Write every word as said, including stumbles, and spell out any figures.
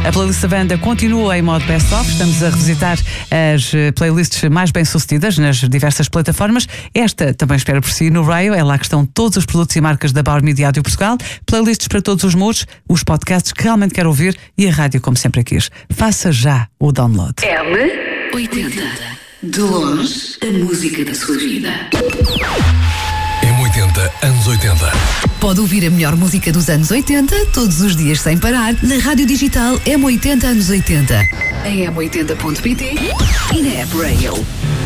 A playlist da banda continua em modo best-of. Estamos a revisitar as playlists mais bem-sucedidas nas diversas plataformas. Esta também espera por si no Raio. É lá que estão todos os produtos e marcas da Bauer Media Áudio Portugal. Playlists para todos os moods, os podcasts que realmente quer ouvir e a rádio como sempre quis. Faça já o download. M oitenta. De longe, a música da sua vida. M oitenta, anos oitenta. Pode ouvir a melhor música dos anos oitenta, todos os dias sem parar, na rádio digital M oitenta anos oitenta. Em m oitenta ponto pt e na app Rail.